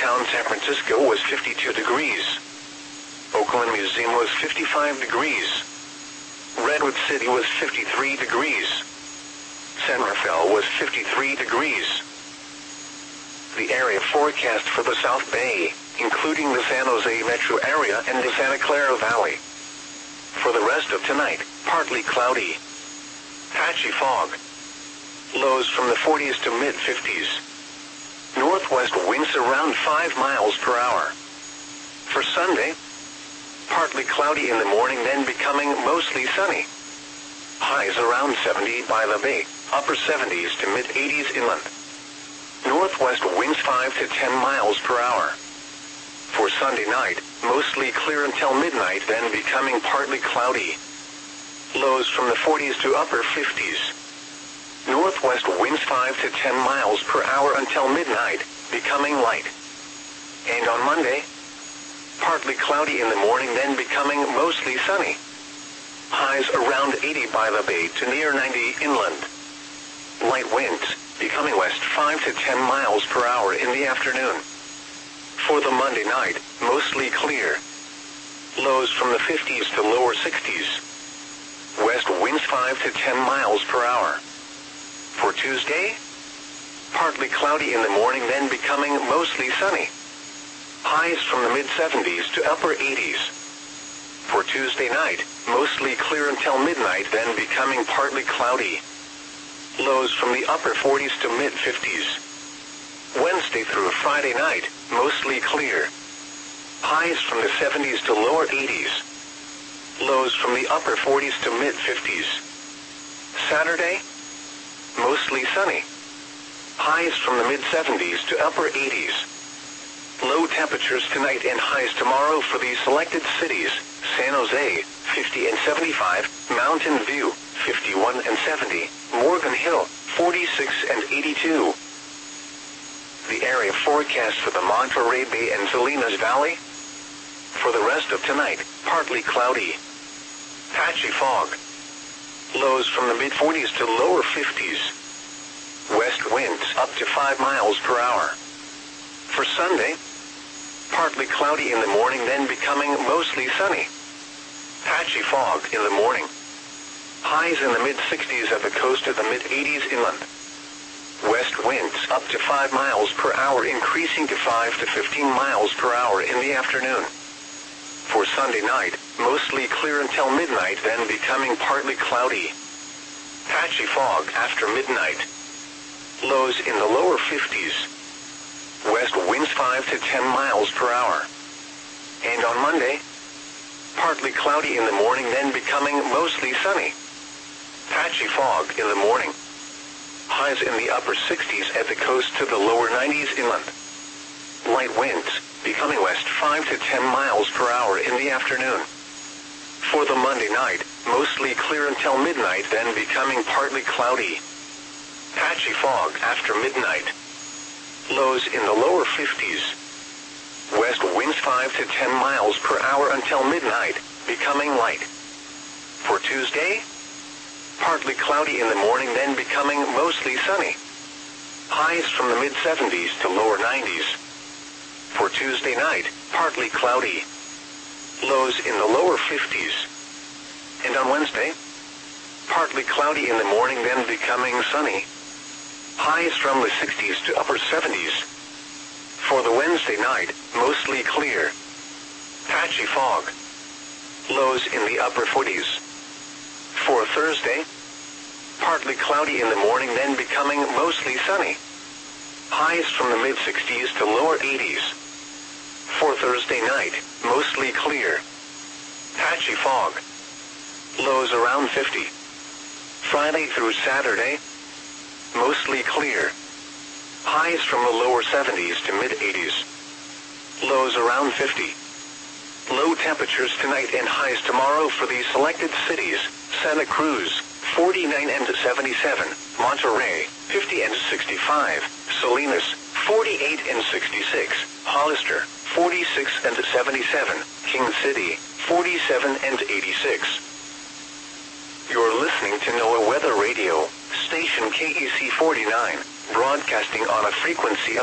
downtown San Francisco was 52 degrees. Oakland Museum was 55 degrees. Redwood City was 53 degrees. San Rafael was 53 degrees. The area forecast for the South Bay, including the San Jose metro area and the Santa Clara Valley. For the rest of tonight, partly cloudy. Patchy fog. Lows from the 40s to mid-50s. Northwest winds around 5 miles per hour. For Sunday, partly cloudy in the morning, then becoming mostly sunny. Highs around 70 by the bay, upper 70s to mid-80s inland. Northwest winds 5 to 10 miles per hour. For Sunday night, mostly clear until midnight, then becoming partly cloudy. Lows from the 40s to upper 50s. Northwest winds 5 to 10 miles per hour until midnight, becoming light. And on Monday, partly cloudy in the morning, then becoming mostly sunny. Highs around 80 by the bay to near 90 inland. Light winds, becoming west 5 to 10 miles per hour in the afternoon. For the Monday night, mostly clear. Lows from the 50s to lower 60s. West winds 5 to 10 miles per hour. For Tuesday, partly cloudy in the morning, then becoming mostly sunny. Highs from the mid-70s to upper 80s. For Tuesday night, mostly clear until midnight, then becoming partly cloudy. Lows from the upper 40s to mid-50s. Wednesday through Friday night, mostly clear. Highs from the 70s to lower 80s. Lows from the upper 40s to mid-50s. Saturday, mostly sunny. Highs from the mid-70s to upper 80s. Low temperatures tonight and highs tomorrow for these selected cities: San Jose, 50 and 75, Mountain View, 51 and 70, Morgan Hill, 46 and 82. The area forecast for the Monterey Bay and Salinas Valley. For the rest of tonight, partly cloudy. Patchy fog. Lows from the mid-40s to lower 50s. West winds up to 5 miles per hour. For Sunday, partly cloudy in the morning, then becoming mostly sunny. Patchy fog in the morning. Highs in the mid-60s at the coast to the mid-80s inland. West winds up to 5 miles per hour, increasing to 5 to 15 miles per hour in the afternoon. For Sunday night, mostly clear until midnight, then becoming partly cloudy. Patchy fog after midnight. Lows in the lower 50s. West winds 5 to 10 miles per hour. And on Monday, partly cloudy in the morning, then becoming mostly sunny. Patchy fog in the morning. Highs in the upper 60s at the coast to the lower 90s inland. Light winds, becoming west 5 to 10 miles per hour in the afternoon. For the Monday night, mostly clear until midnight, then becoming partly cloudy. Patchy fog after midnight. Lows in the lower 50s. West winds 5 to 10 miles per hour until midnight, becoming light. For Tuesday, partly cloudy in the morning, then becoming mostly sunny. Highs from the mid-70s to lower 90s. For Tuesday night, partly cloudy. Lows in the lower 50s. And on Wednesday, partly cloudy in the morning, then becoming sunny. Highs from the 60s to upper 70s. For the Wednesday night, mostly clear. Patchy fog. Lows in the upper 40s. For Thursday, partly cloudy in the morning, then becoming mostly sunny. Highs from the mid-60s to lower 80s. For Thursday night, mostly clear. Patchy fog. Lows around 50. Friday through Saturday, mostly clear. Highs from the lower 70s to mid-80s. Lows around 50. Low temperatures tonight and highs tomorrow for these selected cities: Santa Cruz, 49 and 77, Monterey, 50 and 65, Salinas, 48 and 66, Hollister, 46 and 77, King City, 47 and 86. You're listening to NOAA Weather Radio, station KEC 49, broadcasting on a frequency of